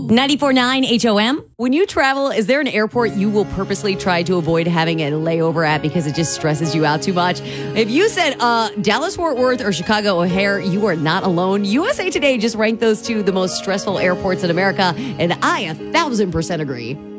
94.9 HOM. When you travel, is there an airport you will purposely try to avoid having a layover at because it just stresses you out too much? If you said Dallas Fort Worth or Chicago O'Hare, you are not alone. USA Today just ranked those two the most stressful airports in America, and I 1,000% agree.